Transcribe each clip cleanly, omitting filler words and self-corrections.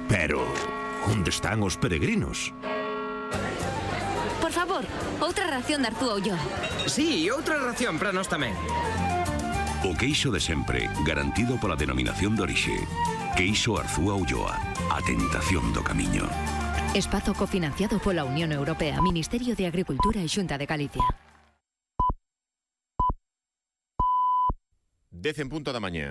Pero, onde están os peregrinos? Por favor, outra ración de Arzúa Ulloa. Sí, outra ración para nós tamén. O queixo de sempre, garantido pola denominación de orixe. Queixo Arzúa Ulloa, a tentación do camiño. Espazo cofinanciado pola Unión Europea, Ministerio de Agricultura e Xunta de Galicia. 10:00 da mañá.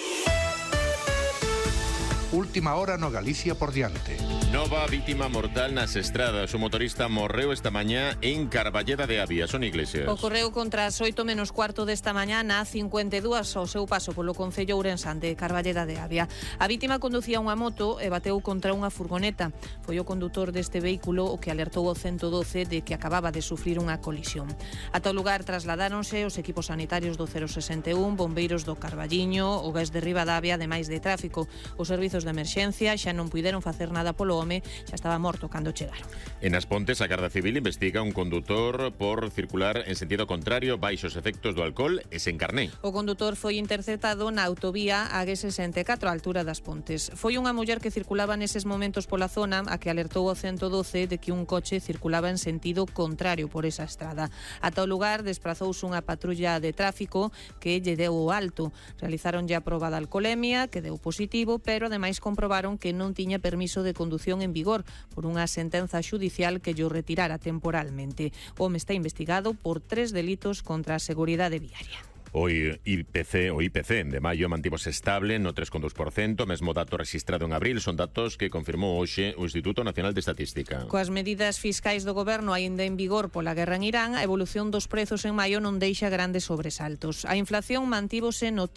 Última hora no Galicia por diante. Nova vítima mortal nas estradas. O motorista morreu esta mañá en Carballeda de Avia. Son Iglesias. Ocorreu contra as 8:45 desta mañá na 52 ao seu paso polo concello ourensán de Carballeda de Avia. A vítima conducía unha moto e bateu contra unha furgoneta. Foi o condutor deste vehículo o que alertou o 112 de que acababa de sufrir unha colisión. Ata o lugar trasladáronse os equipos sanitarios do 061, bombeiros do Carballiño, o GAES de Ribadavia, ademais de tráfico. Os servizos de emerxencia xa non puideron facer nada polo home, xa estaba morto cando chegaron. En As Pontes, a Garda Civil investiga un condutor por circular en sentido contrario baixo os efectos do alcohol e sen carné. O condutor foi interceptado na autovía AG64 á altura das Pontes. Foi unha muller que circulaba neses momentos pola zona a que alertou o 112 de que un coche circulaba en sentido contrario por esa estrada. Ata o lugar desprazouse unha patrulla de tráfico que lle deu o alto. Realizaron a proba de alcolemia, que deu positivo, pero ademais comprobaron que non tiña permiso de condución en vigor por unha sentenza xudicial que llo retirara temporalmente. O home está investigado por 3 delitos contra a seguridade viaria. O IPC de maio mantívose estable no 3,2%, mesmo dato registrado en abril. Son datos que confirmou hoxe o Instituto Nacional de Estatística. Coas medidas fiscais do goberno aínda en vigor pola guerra en Irán, a evolución dos prezos en maio non deixa grandes sobresaltos. A inflación mantívose no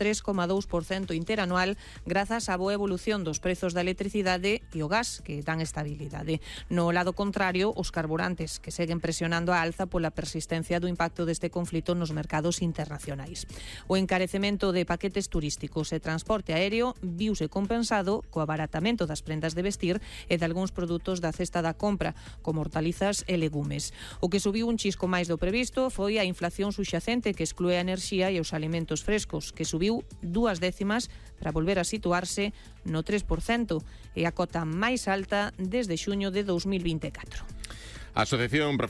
3,2% interanual grazas á boa evolución dos prezos da electricidade e o gas, que dan estabilidade. No lado contrario, os carburantes, que seguen presionando a alza pola persistencia do impacto deste conflito nos mercados internacionais. O encarecemento de paquetes turísticos e transporte aéreo viuse compensado co abaratamento das prendas de vestir e de algúns produtos da cesta da compra, como hortalizas e legumes. O que subiu un chisco máis do previsto foi a inflación subxacente, que exclúe a enerxía e os alimentos frescos, que subiu 2 décimas para volver a situarse no 3%, e a cota máis alta desde xuño de 2024. A Asociación